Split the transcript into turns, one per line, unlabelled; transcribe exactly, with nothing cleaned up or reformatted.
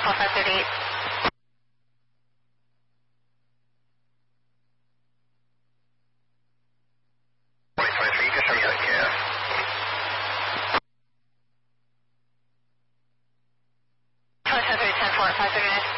four five three eight.
forty twenty-three, confirm you out here.
twenty-seven three ten four five three nine.